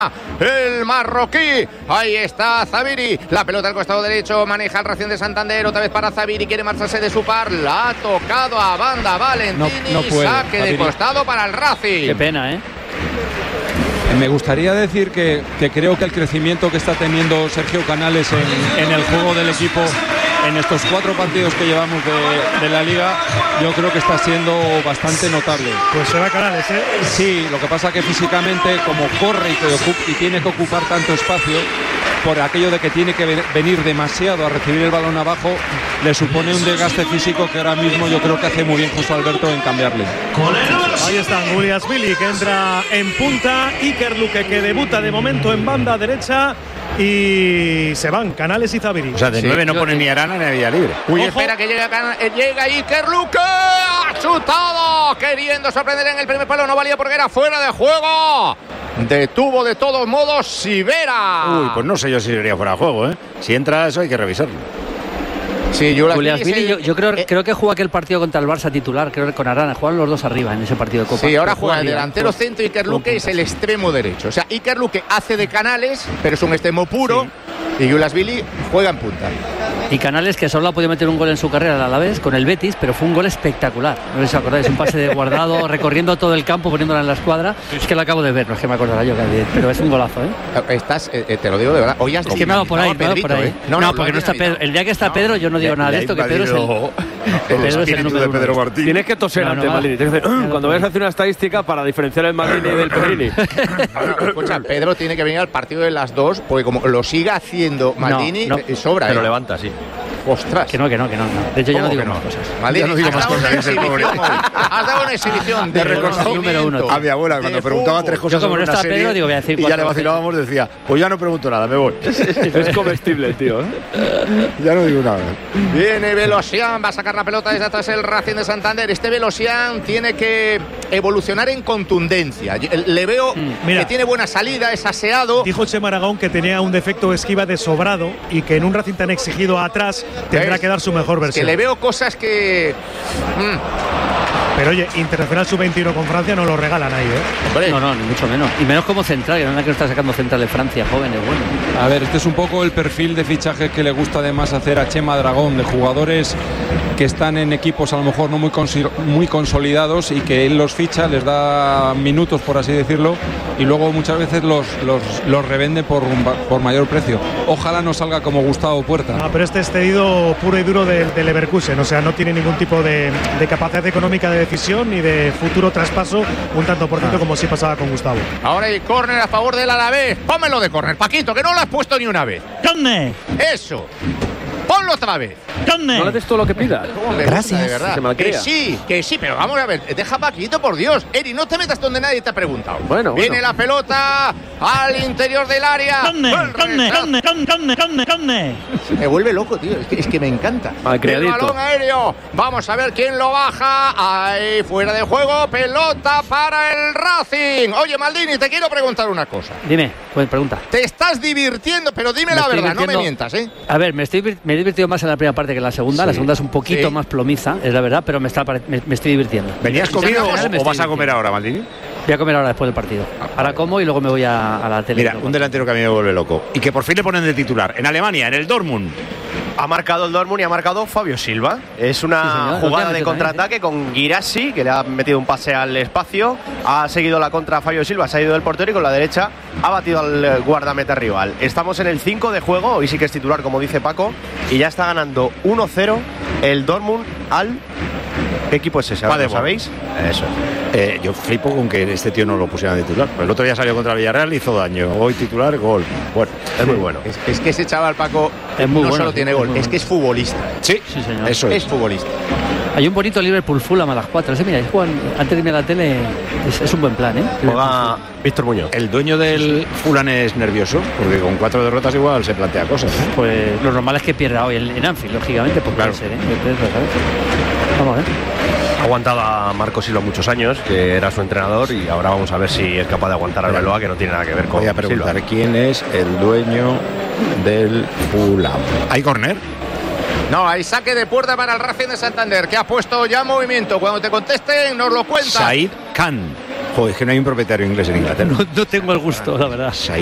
el marroquí. Ahí está Zabiri, la pelota al costado derecho, maneja el Racing de Santander, otra vez para Zabiri, quiere marcharse de su par, la ha tocado a banda Valentini, no puede, saque Zabiri. de costado para el Racing. Qué pena, Me gustaría decir que creo que el crecimiento que está teniendo Sergio Canales en el juego del equipo en estos 4 partidos que llevamos de la Liga, yo creo que está siendo bastante notable. Pues se va Canales, ¿eh? Sí, lo que pasa que físicamente, como corre y tiene que ocupar tanto espacio, por aquello de que tiene que venir demasiado a recibir el balón abajo, le supone un desgaste físico que ahora mismo yo creo que hace muy bien José Alberto en cambiarle. Ahí están Guliasvili, que entra en punta, Iker Luque, que debuta de momento en banda derecha, y se van Canales y Zabiri. O sea, de 9 no pone ni Arana ni a Vía Libre. Uy, espera que llega Iker Luque, ha chutado, queriendo sorprender en el primer palo, no valía porque era fuera de juego. Detuvo de todos modos Sivera. Uy, pues no sé yo si sería fuera de juego, ¿eh? Si entra eso hay que revisarlo. Sí, yo creo que jugó aquel partido contra el Barça titular, creo que con Arana, juegan los dos arriba en ese partido de Copa. Sí, ahora juega el delantero centro, Iker Luque es el extremo derecho. O sea, Iker Luque hace de Canales, pero es un extremo puro, sí. Y Guliasvili juega en punta. Y Canales, que solo ha podido meter un gol en su carrera al Alavés con el Betis, pero fue un gol espectacular. No sé si os acordáis, un pase de Guardado recorriendo todo el campo, poniéndola en la escuadra. Es que lo acabo de ver, no es que me acordará yo, pero es un golazo, ¿eh? Te lo digo de verdad. Hoy es que me hago por ahí, No, porque no está Pedro. El día que está Pedro, yo no digo nada de esto, que Pedro es el número de Pedro Martín. Tienes que toser ante Maldini. Cuando vayas a hacer una estadística para diferenciar el Maldini del Pedrini. Escucha, Pedro tiene que venir al partido de las dos, porque como lo siga haciendo Maldini, sobra. Pero levanta, sí. Ostras. Que no. De hecho, ya no digo más cosas. Maldini, no digo más cosas. Has dado una exhibición de reconocimiento. Número 1. A mi abuela, cuando preguntaba 3 cosas sobre una serie, Pedro, digo, voy a decir y ya le vacilábamos, decía, pues ya no pregunto nada, me voy. Es comestible el tío, ¿eh? Ya no digo nada. Viene Velosian, va a sacar la pelota desde atrás el Racing de Santander. Este Velosian tiene que evolucionar en contundencia. Le veo que tiene buena salida, es aseado. Dijo Chema Aragón que tenía un defecto esquiva de sobrado y que en un Racing tan exigido atrás tendrá que dar su mejor versión. Que le veo cosas que... Pero oye, Internacional Sub-21 con Francia no lo regalan ahí, ¿eh? No, ni mucho menos. Y menos como central, que no es que está sacando central de Francia, jóvenes, bueno. A ver, este es un poco el perfil de fichaje que le gusta además hacer a Chema Dragón, de jugadores que están en equipos a lo mejor no muy consolidados y que él los ficha, les da minutos, por así decirlo, y luego muchas veces los revende por mayor precio. Ojalá no salga como Gustavo Puerta. Pero este es cedido puro y duro del Leverkusen, o sea, no tiene ningún tipo de capacidad económica de decisión ni de futuro traspaso, un tanto por ciento como sí pasaba con Gustavo. Ahora hay córner a favor del Alavés. Pónmelo de córner, Paquito, que no lo has puesto ni una vez. ¿Dónde? Eso. Ponlo otra vez. ¿Dónde? No le des todo lo que pida. Gracias. De verdad. Se malcria. Que sí, pero vamos a ver. Deja Paquito, por Dios. Eri, no te metas donde nadie te ha preguntado. Viene la pelota al interior del área. ¿Dónde? Me vuelve loco, tío. Es que me encanta. El balón aéreo. Vamos a ver quién lo baja. Ahí, fuera de juego. Pelota para el Racing. Oye, Maldini, te quiero preguntar una cosa. Dime, pues pregunta. Te estás divirtiendo, pero dime la verdad, no me mientas, ¿eh? A ver, me he divertido más en la primera parte que en la segunda. Sí. La segunda es un poquito más plomiza, es la verdad, pero me estoy divirtiendo. ¿Venías comido o vas a comer ahora, Maldini? Voy a comer ahora después del partido. Ahora como y luego me voy a la tele. Mira, un delantero que a mí me vuelve loco y que por fin le ponen de titular en Alemania, en el Dortmund. Ha marcado el Dortmund y ha marcado Fabio Silva. Es una jugada de contraataque con Guirassi, que le ha metido un pase al espacio. Ha seguido la contra Fabio Silva, se ha ido del portero y con la derecha ha batido al guardameta rival. Estamos en el 5 de juego, hoy sí que es titular, como dice Paco, y ya está ganando 1-0 el Dortmund al... ¿Qué equipo es ese? ¿Lo sabéis? Eso. Yo flipo con que este tío no lo pusiera de titular. El otro día salió contra el Villarreal y hizo daño. Hoy titular, gol. Bueno, es muy bueno. Es que ese chaval, Paco, no solo tiene gol, es que es futbolista. Sí, señor. Eso es futbolista. Hay un bonito Liverpool-Fulham a las 4. Mira, antes de irme a la tele, es un buen plan, ¿eh? Juega Víctor Muñoz. El dueño del Fulham es nervioso, porque con 4 derrotas igual se plantea cosas. Pues lo normal es que pierda hoy en Anfield, lógicamente, pues claro. Puede ser, ¿eh? Vamos a ver. Ha aguantado a Marco Silva muchos años, que era su entrenador, y ahora vamos a ver si es capaz de aguantar al Arbeloa, que no tiene nada que ver con Voy a preguntar Silva. ¿Quién es el dueño del Fulham? ¿Hay córner? No, hay saque de puerta para el Racing de Santander, que ha puesto ya movimiento. Cuando te contesten, nos lo cuentan. Said Khan. Joder, es que no hay un propietario inglés en Inglaterra. No tengo el gusto, la verdad.